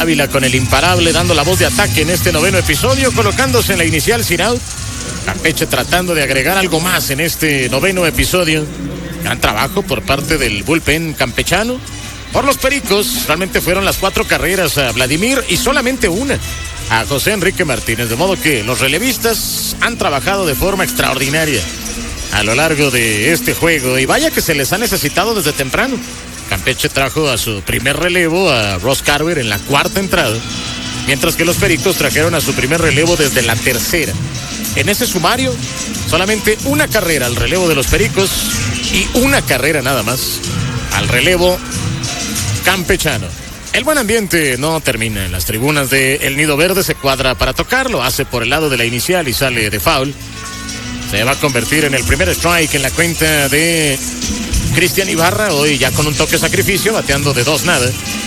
Ávila con el imparable dando la voz de ataque en este noveno episodio, colocándose en la inicial sin out. Campeche tratando de agregar algo más en este noveno episodio. Gran trabajo por parte del bullpen campechano. Por los Pericos, realmente fueron las 4 carreras a Vladimir y solamente una a José Enrique Martínez. De modo que los relevistas han trabajado de forma extraordinaria a lo largo de este juego. Y vaya que se les ha necesitado desde temprano. Campeche trajo a su primer relevo a Ross Carver en la 4ª entrada, mientras que los Pericos trajeron a su primer relevo desde la 3ª. En ese sumario, solamente una carrera al relevo de los Pericos y una carrera nada más al relevo campechano. El buen ambiente no termina. En las tribunas de El Nido Verde se cuadra para tocar, lo hace por el lado de la inicial y sale de foul. Se va a convertir en el primer strike en la cuenta de Cristian Ibarra, hoy ya con un toque sacrificio, bateando de 2-0.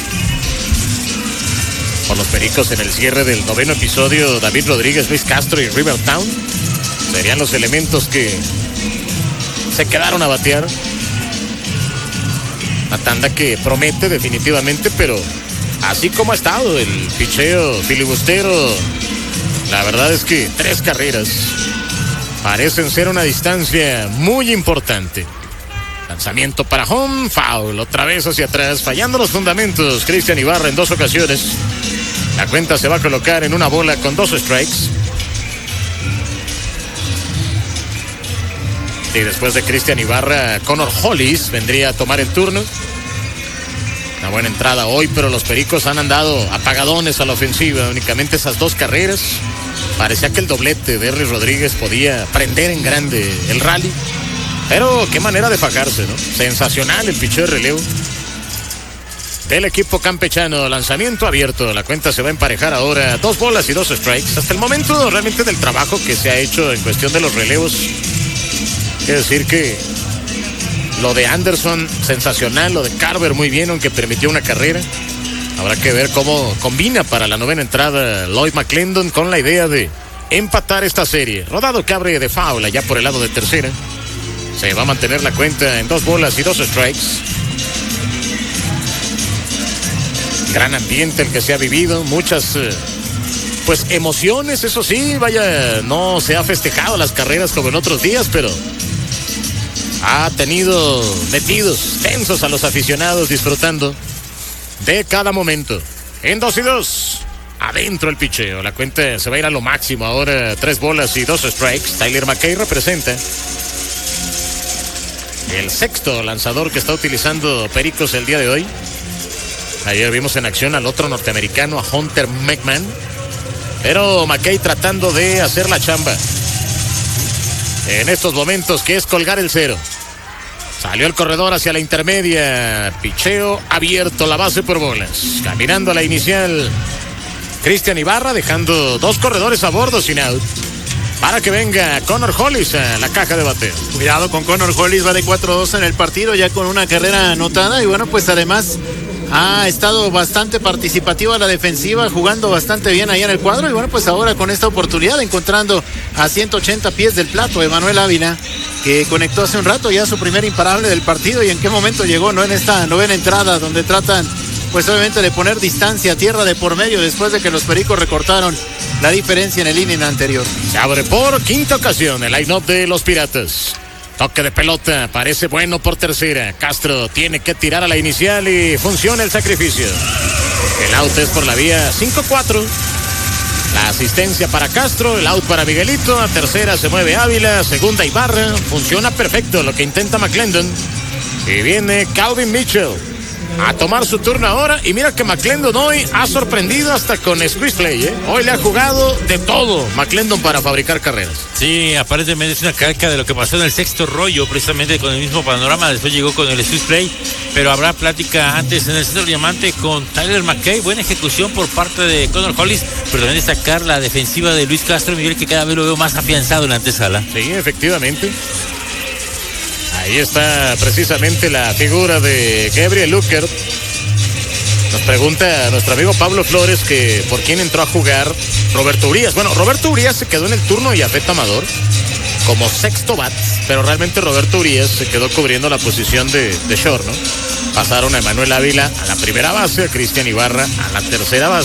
Por los Pericos en el cierre del noveno episodio, David Rodríguez, Luis Castro y River Town serían los elementos que se quedaron a batear. Una tanda que promete definitivamente, pero así como ha estado el picheo filibustero, la verdad es que 3 carreras parecen ser una distancia muy importante. Lanzamiento para home, foul, otra vez hacia atrás, fallando los fundamentos Cristian Ibarra en 2 ocasiones. La cuenta se va a colocar en una bola con 2 strikes. Y después de Cristian Ibarra, Connor Hollis vendría a tomar el turno. Una buena entrada hoy, pero los Pericos han andado apagadones a la ofensiva. Únicamente esas 2 carreras. Parecía que el doblete de Henry Rodríguez podía prender en grande el rally. Pero qué manera de fajarse, ¿no? Sensacional el picheo de relevo del equipo campechano. Lanzamiento abierto. La cuenta se va a emparejar ahora. 2 bolas y 2 strikes. Hasta el momento realmente del trabajo que se ha hecho en cuestión de los relevos. Quiero decir que lo de Anderson, sensacional. Lo de Carver, muy bien, aunque permitió una carrera. Habrá que ver cómo combina para la 9ª entrada Lloyd McClendon con la idea de empatar esta serie. Rodado que abre de foul allá por el lado de tercera. Se va a mantener la cuenta en 2 bolas y 2 strikes. Gran ambiente el que se ha vivido. Muchas emociones, eso sí. Vaya, no se ha festejado las carreras como en otros días, pero ha tenido metidos tensos a los aficionados disfrutando de cada momento. En 2-2, adentro el picheo. La cuenta se va a ir a lo máximo ahora. 3 bolas y 2 strikes. Tyler McKay representa el 6º lanzador que está utilizando Pericos el día de hoy. Ayer vimos en acción al otro norteamericano, a Hunter McMahon, pero McKay tratando de hacer la chamba en estos momentos, que es colgar el 0. Salió el corredor hacia la intermedia. Picheo abierto, la base por bolas. Caminando a la inicial Cristian Ibarra, dejando 2 corredores a bordo sin out, para que venga Connor Hollis a la caja de bateo. Cuidado con Connor Hollis, va de 4-2 en el partido, ya con una carrera anotada. Y bueno, pues además ha estado bastante participativa a la defensiva, jugando bastante bien ahí en el cuadro. Y bueno, pues ahora con esta oportunidad, encontrando a 180 pies del plato Emanuel Ávila, que conectó hace un rato ya su primer imparable del partido. Y en qué momento llegó, ¿no? En esta 9ª entrada, donde tratan pues obviamente de poner distancia a tierra de por medio, después de que los Pericos recortaron la diferencia en el inning anterior. Se abre por 5ª ocasión el line-up de los Piratas. Toque de pelota, parece bueno por tercera. Castro tiene que tirar a la inicial y funciona el sacrificio. El out es por la vía 5-4. La asistencia para Castro, el out para Miguelito. A tercera se mueve Ávila, segunda Ibarra. Funciona perfecto lo que intenta McClendon. Y viene Calvin Mitchell a tomar su turno ahora. Y mira que McClendon hoy ha sorprendido hasta con squeeze play, ¿eh? Hoy le ha jugado de todo McClendon para fabricar carreras. Sí, aparentemente es una calca de lo que pasó en el 6º rollo, precisamente con el mismo panorama. Después llegó con el squeeze play, pero habrá plática antes en el centro diamante con Tyler McKay. Buena ejecución por parte de Connor Hollis, pero también destacar la defensiva de Luis Castro, Miguel, que cada vez lo veo más afianzado en la antesala. Sí, efectivamente. Ahí está precisamente la figura de Gabriel Luker. Nos pregunta nuestro amigo Pablo Flores que por quién entró a jugar Roberto Urias. Bueno, Roberto Urias se quedó en el turno de Yafet Amador como 6º bat, pero realmente Roberto Urias se quedó cubriendo la posición de short, ¿no? Pasaron a Emanuel Ávila a la primera base, a Cristian Ibarra a la tercera base.